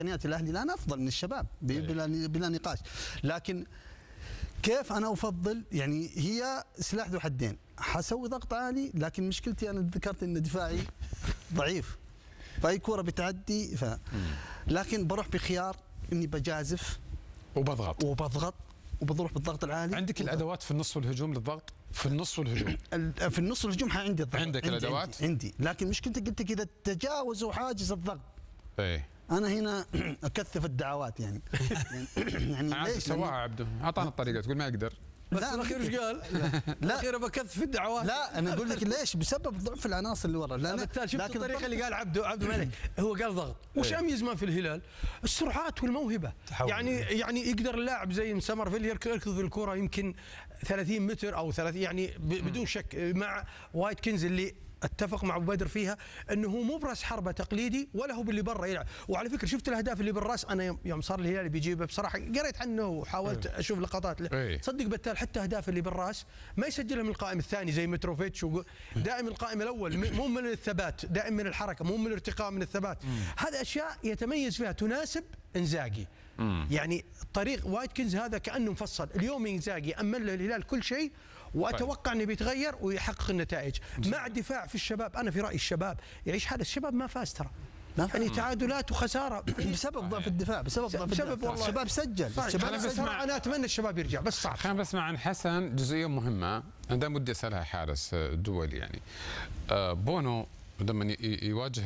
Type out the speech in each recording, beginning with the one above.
امكانيات الاهلي الان افضل من الشباب بلا نقاش، لكن كيف انا افضل؟ يعني هي سلاح ذو حدين، حسوي ضغط عالي لكن مشكلتي انا ذكرت ان دفاعي ضعيف، فاي كوره بتعدي لكن بروح بخيار اني بجازف وبضغط وبروح بالضغط العالي. عندك الادوات في النص والهجوم للضغط؟ في النص والهجوم في النص والهجوم عندي الضغط، عندك الادوات؟ عندي لكن مشكلتي قلت لك اذا تجاوزوا حاجز الضغط انا هنا اكثف الدعوات يعني ليش سواها عبده؟ اعطانا الطريقه، تقول ما اقدر بس الاخير ايش قال؟ لا الاخير بكثف الدعوات. لا انا اقول لك ليش؟ بسبب ضعف العناصر اللي ورا. لا بالتالي شفت الطريقه اللي قال عبده ملك، هو قال ضغط، وش اميز ما في الهلال؟ السرعات والموهبه. يعني يقدر اللاعب زي سمرفيل يركض الكره يمكن 30 متر او 30 يعني بدون شك، مع وايتكنز اللي اتفق مع ابو بدر فيها انه هو مو براس حربه تقليدي ولا هو باللي برا يلعب. وعلى فكره شفت الاهداف اللي بالراس، انا يوم صار الهلال بيجيبه بصراحه قريت عنه وحاولت اشوف لقطات له، صدق بتال حتى اهداف اللي بالراس ما يسجلها من القائم الثاني زي متروفيتش، دائما القائم الاول مو من الثبات، دائما من الحركه، مو من الارتقاء، من الثبات. هذه اشياء يتميز فيها تناسب انزاجي. يعني طريق وايتكنز هذا كانه مفصل. اليوم انزاجي امن له الهلال كل شيء، واتوقع انه بيتغير ويحقق النتائج مع دفاع في الشباب. انا في رايي الشباب يعيش حاله، الشباب ما فاز ترى، يعني تعادلات وخساره بسبب ضعف الدفاع، بسبب والله الشباب سجل. انا اتمنى الشباب يرجع، بس صعب. خلينا بسمع عن حسن جزئيه مهمه، انا دائما ودي اسالها حارس دولي. يعني بونو لما يواجه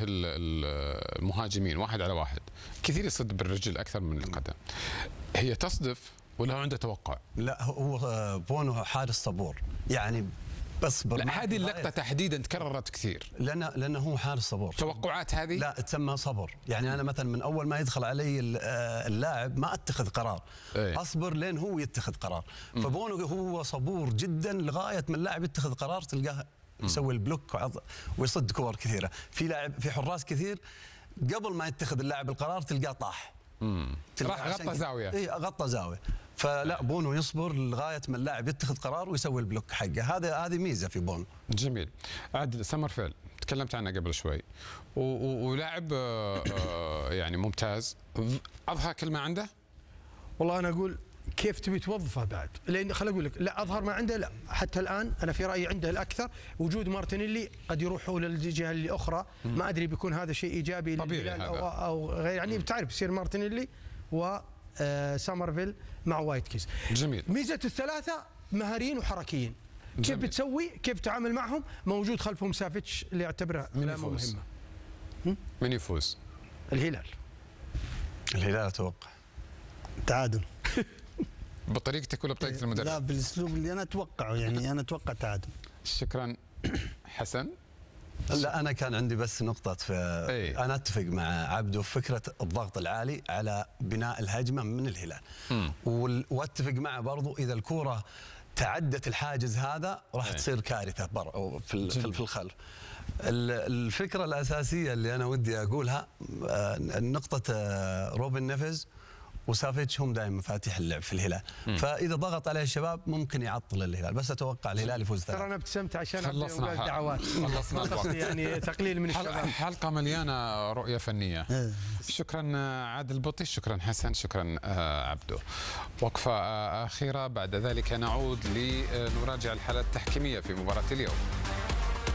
المهاجمين واحد على واحد كثير يصد بالرجل اكثر من القدم، هي تصدف ولا هو عنده توقع؟ لا هو بونو حارس صبور، يعني بصبر. لا هذه اللقطه تحديدا تكررت كثير لانه هو حارس صبور. توقعات هذه لا تسمى صبر، يعني انا مثلا من اول ما يدخل علي اللاعب ما اتخذ قرار، اصبر لين هو يتخذ قرار. فبونو هو صبور جدا لغايه ما اللاعب يتخذ قرار تلقاه يسوي البلوك ويصد كور كثيره. في حراس كثير قبل ما يتخذ اللاعب القرار تلقاه طاح، راح غطى زاويه. اي غطى زاويه. فلا بونو يصبر لغايه ما اللاعب يتخذ قرار ويسوي البلوك حقه، هذه ميزه في بونو. جميل. عادل سمرفيل تكلمت عنه قبل شوي ولاعب يعني ممتاز، اظهر كلمه عنده؟ والله انا اقول كيف تبي توظفه بعد؟ لان خليني اقول لك، لا اظهر ما عنده، لا حتى الان انا في رايي عنده الاكثر. وجود مارتينيلي قد يروحوا للجهه الاخرى، ما ادري بيكون هذا شيء ايجابي طبيعي او غير، يعني بتعرف يصير مارتينيلي وسامرفيل مع وايتكنز. جميل. ميزه الثلاثه مهاريين وحركيين. كيف بتسوي؟ كيف تتعامل معهم؟ موجود خلفهم سافيتش اللي يعتبره علامه مهمه. من يفوز؟ الهلال اتوقع تعادل. بطريقتك ولا بطريقه المدرب؟ لا بالاسلوب اللي انا اتوقعه، يعني انا اتوقع تعادل. شكرا. حسن؟ لا انا كان عندي بس نقطه انا اتفق مع عبده في فكره الضغط العالي على بناء الهجمه من الهلال، واتفق معه برضو اذا الكوره تعدت الحاجز هذا راح تصير كارثه في الخلف. الفكره الاساسيه اللي انا ودي اقولها نقطه روبن نيفيز وسافيتش هم دائما مفاتيح اللعب في الهلال، فاذا ضغط عليه الشباب ممكن يعطل الهلال، بس اتوقع الهلال يفوز 3. ترى انا ابتسمت عشان الدعوات، خلصنا يعني تقليل من الشباب. حلقه مليانه رؤيه فنيه. شكرا عادل بطي، شكرا حسن، شكرا عبده. وقفه اخيره، بعد ذلك نعود لنراجع الحالات التحكيميه في مباراه اليوم.